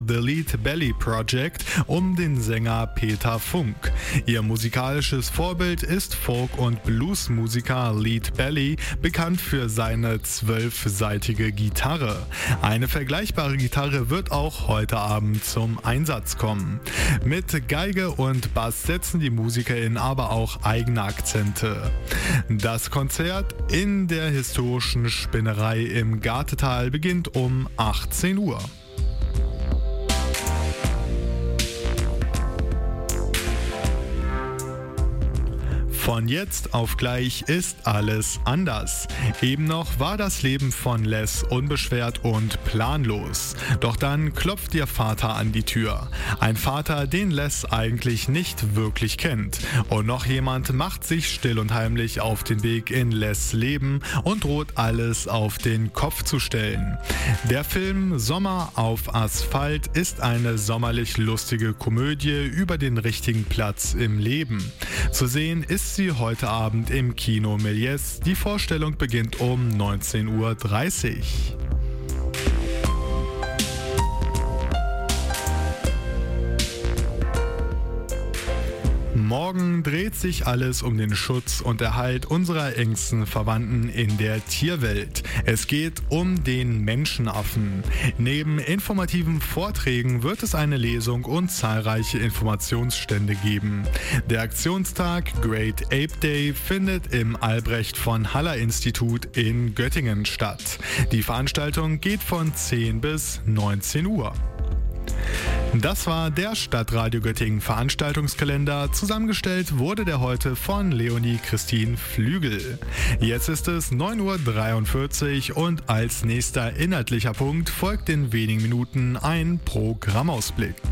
The Lead Belly Project um den Sänger Peter Funk. Ihr musikalisches Vorbild ist Folk- und Bluesmusiker Lead Belly, bekannt für seine 12-seitige Gitarre. Eine vergleichbare Gitarre wird auch heute Abend zum Einsatz kommen. Mit Geige und Bass setzen die MusikerInnen aber auch eigene Akzente. Das Konzert in der historischen Spinnerei im Gartetal beginnt um 18 Uhr. Von jetzt auf gleich ist alles anders. Eben noch war das Leben von Les unbeschwert und planlos. Doch dann klopft ihr Vater an die Tür. Ein Vater, den Les eigentlich nicht wirklich kennt. Und noch jemand macht sich still und heimlich auf den Weg in Les Leben und droht alles auf den Kopf zu stellen. Der Film Sommer auf Asphalt ist eine sommerlich lustige Komödie über den richtigen Platz im Leben. Zu sehen ist sie heute Abend im Kino Méliès. Die Vorstellung beginnt um 19:30 Uhr. Morgen dreht sich alles um den Schutz und Erhalt unserer engsten Verwandten in der Tierwelt. Es geht um den Menschenaffen. Neben informativen Vorträgen wird es eine Lesung und zahlreiche Informationsstände geben. Der Aktionstag Great Ape Day findet im Albrecht von Haller Institut in Göttingen statt. Die Veranstaltung geht von 10 bis 19 Uhr. Das war der Stadtradio Göttingen Veranstaltungskalender. Zusammengestellt wurde der heute von Leonie Christine Flügel. Jetzt ist es 9:43 Uhr und als nächster inhaltlicher Punkt folgt in wenigen Minuten ein Programmausblick.